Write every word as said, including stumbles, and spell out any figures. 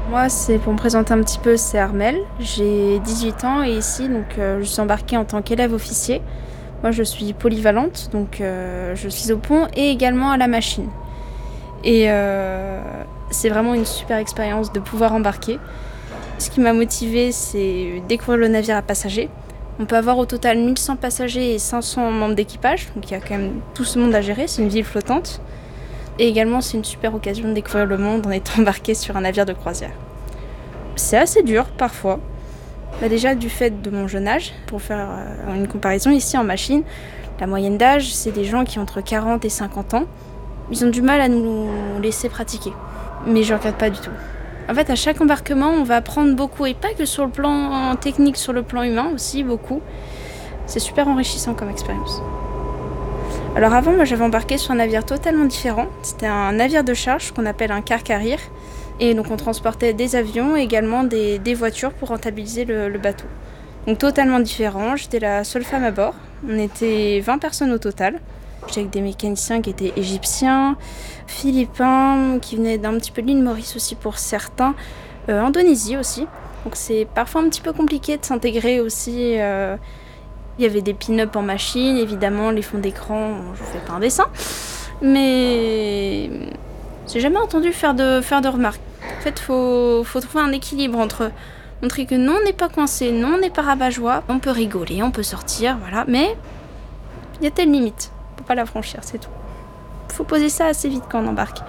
Moi, c'est pour me présenter un petit peu, c'est Armelle. J'ai dix-huit ans et ici, donc, euh, je suis embarquée en tant qu'élève officier. Moi, je suis polyvalente, donc euh, je suis au pont et également à la machine. Et euh, c'est vraiment une super expérience de pouvoir embarquer. Ce qui m'a motivée, c'est découvrir le navire à passagers. On peut avoir au total mille cent passagers et cinq cents membres d'équipage, donc il y a quand même tout ce monde à gérer, c'est une ville flottante. Et également, c'est une super occasion de découvrir le monde en étant embarqué sur un navire de croisière. C'est assez dur parfois. Bah déjà du fait de mon jeune âge, pour faire euh, une comparaison, ici en machine, la moyenne d'âge, c'est des gens qui ont entre quarante et cinquante ans. Ils ont du mal à nous laisser pratiquer. Mais je ne regrette pas du tout. En fait, à chaque embarquement, on va apprendre beaucoup, et pas que sur le plan technique, sur le plan humain aussi, beaucoup. C'est super enrichissant comme expérience. Alors avant, moi j'avais embarqué sur un navire totalement différent. C'était un navire de charge qu'on appelle un car carrier. Et donc on transportait des avions et également des, des voitures pour rentabiliser le, le bateau. Donc totalement différent, j'étais la seule femme à bord. On était vingt personnes au total. J'étais avec des mécaniciens qui étaient égyptiens, philippins, qui venaient d'un petit peu de l'île Maurice aussi pour certains, euh, Indonésie aussi. Donc c'est parfois un petit peu compliqué de s'intégrer aussi. Euh, il y avait des pin-up en machine, évidemment les fonds d'écran, je ne fais pas un dessin. Mais j'ai jamais entendu faire de, faire de remarques. En fait, il faut, faut trouver un équilibre entre montrer que non, on n'est pas coincé, non, on n'est pas rabat-joie, on peut rigoler, on peut sortir, voilà, mais il y a telle limite, faut pas la franchir, c'est tout. Faut poser ça assez vite quand on embarque.